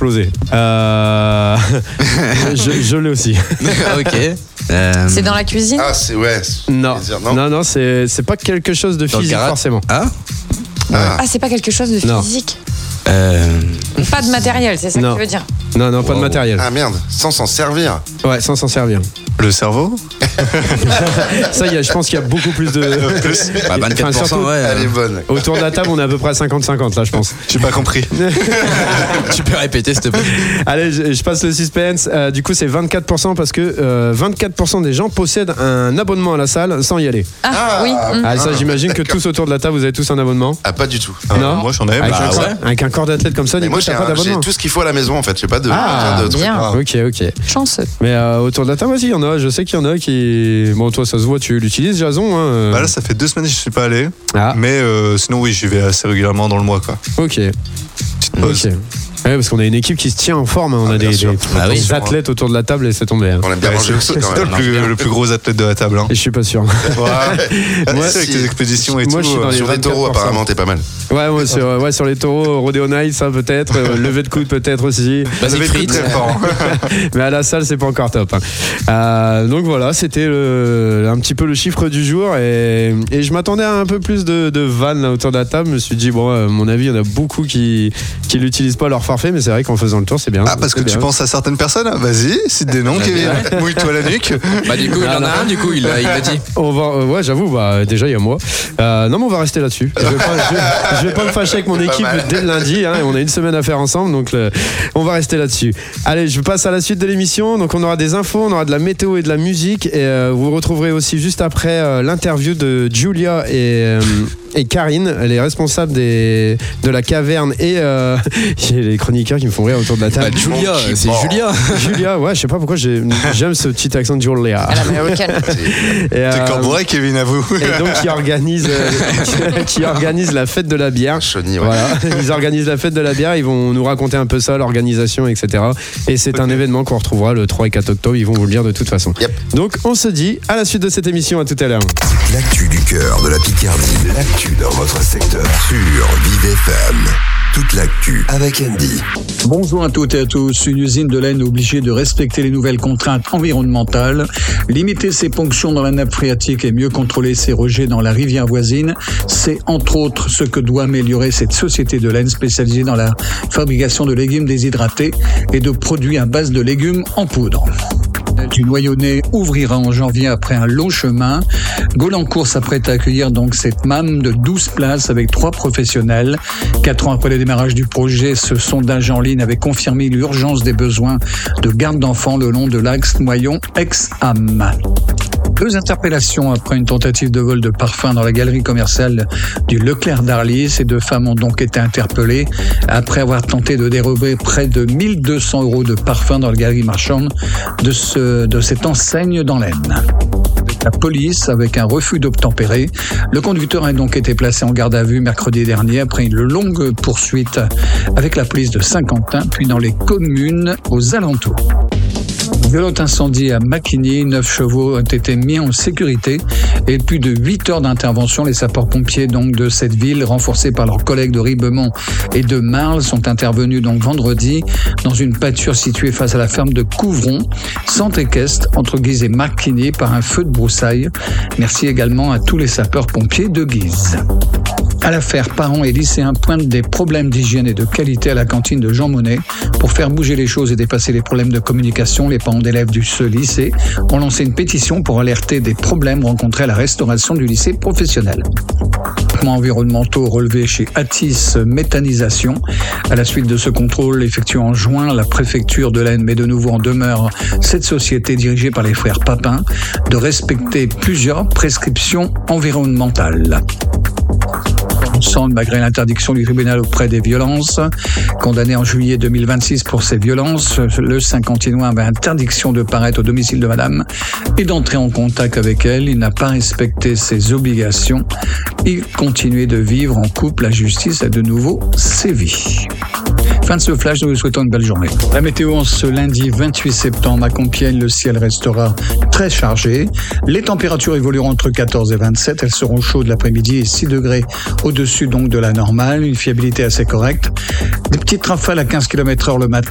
explosé. Je l'ai aussi. Ok. C'est dans la cuisine? Ah, c'est ouais. Non, c'est pas quelque chose de physique forcément. C'est pas quelque chose de physique. Pas de matériel, c'est ça que tu veux dire? Non, pas de matériel. Ah merde, sans s'en servir. Ouais, sans s'en servir. Le cerveau? Ça, je pense qu'il y a beaucoup plus de... 24%, ouais. Elle est bonne. Autour de la table, on est à peu près à 50-50 là, je pense. J'ai pas compris. Tu peux répéter, s'il te plaît? Allez, je passe le suspense. Du coup, c'est 24% parce que 24% des gens possèdent un abonnement à la salle sans y aller. Oui. Ça, j'imagine que tous autour de la table, vous avez tous un abonnement. Ah, pas du tout. Non. Moi, j'en ai. Avec un corps d'athlète comme ça, Mais Nico, moi, t'as pas d'abonnement. j'ai tout ce qu'il faut à la maison en fait. J'ai pas de. Bien. Ok. Chanceux. Mais autour de la table aussi, il y en a. Je sais qu'il y en a qui. Bon, toi, ça se voit, tu l'utilises, Jason. Hein. Là, ça fait 2 semaines que je suis pas allé. Ah. Mais sinon, oui, j'y vais assez régulièrement dans le mois, quoi. Ok. Pause. Ouais, parce qu'on a une équipe qui se tient en forme. On a des athlètes autour de la table et c'est tombé. Hein. On aime bien manger aussi. C'est toi le plus gros athlète de la table. Hein. Et je suis pas sûr. Moi, avec tes expéditions et moi, tout. Je suis dans sur les taureaux, apparemment, t'es pas mal. Ouais, sur les taureaux, Rodeo Night, ça peut-être. Levé de coude, peut-être aussi. Basic frites. Très fort. Mais à la salle, c'est pas encore top. Donc voilà, c'était un petit peu le chiffre du jour. Et je m'attendais à un peu plus de vannes là, autour de la table. Je me suis dit, bon, à mon avis, il y en a beaucoup qui l'utilisent pas leur forfait. Mais c'est vrai qu'en faisant le tour, c'est bien. Ah, parce que tu penses à certaines personnes? Vas-y, cite des noms, Kevin. Mouille-toi la nuque. Du coup, il en a un, du coup, il l'a dit. Ouais, j'avoue, déjà, il y a moi. Non, mais on va rester là-dessus. Je vais pas me fâcher avec mon équipe dès le lundi. Hein, on a une semaine à faire ensemble, donc on va rester là-dessus. Allez, je passe à la suite de l'émission. Donc, on aura des infos, on aura de la météo et de la musique. Et vous retrouverez aussi juste après l'interview de Julia et Karine, les responsables de la caverne et j'ai les chroniqueurs qui me font rire autour de la table. Julia, c'est Julia. Julia, ouais, je sais pas pourquoi j'aime ce petit accent de Julia. À l'américaine. T'es corporé, Kevin, à vous. Et donc qui organise la fête de la bière. Chauny, ouais. Voilà, ils organisent la fête de la bière, ils vont nous raconter un peu ça, l'organisation, etc. Et c'est un événement qu'on retrouvera le 3 et 4 octobre, ils vont vous le dire de toute façon. Yep. Donc on se dit à la suite de cette émission, à tout à l'heure. L'actu du cœur de la Picardie, l'actu dans votre secteur sur Vive FM. Toute l'actu avec Andy. Bonjour à toutes et à tous. Une usine de laine obligée de respecter les nouvelles contraintes environnementales, limiter ses ponctions dans la nappe phréatique et mieux contrôler ses rejets dans la rivière voisine. C'est entre autres ce que doit améliorer cette société de laine spécialisée dans la fabrication de légumes déshydratés et de produits à base de légumes en poudre. Du Noyonnais ouvrira en janvier après un long chemin. Gaulancourt s'apprête à accueillir donc cette MAM de 12 places avec 3 professionnels. 4 ans après le démarrage du projet, ce sondage en ligne avait confirmé l'urgence des besoins de garde d'enfants le long de l'axe Noyon-Aix-Ham. 2 interpellations après une tentative de vol de parfum dans la galerie commerciale du Leclerc d'Arly. Ces 2 femmes ont donc été interpellées après avoir tenté de dérober près de 1 200 € de parfum dans la galerie marchande de cette enseigne dans l'Aisne. La police, avec un refus d'obtempérer, le conducteur a donc été placé en garde à vue mercredi dernier après une longue poursuite avec la police de Saint-Quentin, puis dans les communes aux alentours. Violent incendie à Macquigny, 9 chevaux ont été mis en sécurité et plus de 8 heures d'intervention. Les sapeurs-pompiers donc de cette ville, renforcés par leurs collègues de Ribemont et de Marle, sont intervenus donc vendredi dans une pâture située face à la ferme de Couvron, centre équestre entre Guise et Macquigny par un feu de broussailles. Merci également à tous les sapeurs-pompiers de Guise. À l'affaire, parents et lycéens pointent des problèmes d'hygiène et de qualité à la cantine de Jean Monnet. Pour faire bouger les choses et dépasser les problèmes de communication, les parents d'élèves de ce lycée ont lancé une pétition pour alerter des problèmes rencontrés à la restauration du lycée professionnel. Environnementaux relevés chez Atis Méthanisation. À la suite de ce contrôle effectué en juin, la préfecture de l'Aisne met de nouveau en demeure cette société dirigée par les frères Papin de respecter plusieurs prescriptions environnementales. Malgré l'interdiction du tribunal auprès des violences, condamné en juillet 2026 pour ces violences, le Saint-Quentinois avait interdiction de paraître au domicile de madame et d'entrer en contact avec elle. Il n'a pas respecté ses obligations. Il continuait de vivre en couple. La justice a de nouveau sévi. Fin de ce flash, nous vous souhaitons une belle journée. La météo en ce lundi 28 septembre à Compiègne, le ciel restera très chargé. Les températures évolueront entre 14 et 27. Elles seront chaudes l'après-midi et 6 degrés au-dessus donc de la normale. Une fiabilité assez correcte. Des petites rafales à 15 km/h le matin.